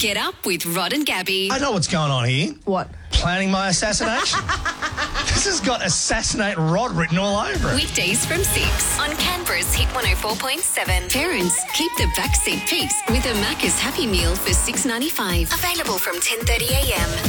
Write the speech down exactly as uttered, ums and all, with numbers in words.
Get up with Rod and Gabby. I know what's going on here. What? Planning my assassination. This has got assassinate Rod written all over it. Weekdays from six on Canberra's Hit one oh four point seven. Parents, keep the backseat peace with a Macca's Happy Meal for six ninety-five. Available from ten thirty a m.